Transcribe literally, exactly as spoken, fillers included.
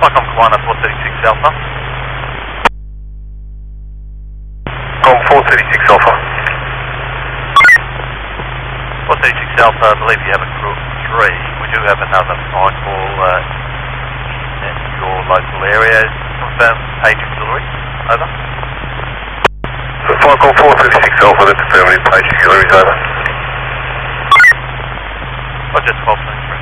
Flycom Kiwana four thirty-six Alpha. Com four thirty-six Alpha. four thirty-six Alpha, I believe you have a crew of three. We do have another flight call uh, in your local area. Confirm page auxiliary. Over. So Flycom four thirty-six Alpha, that's affirmative, page auxiliary, over. Roger, twelve twenty-three.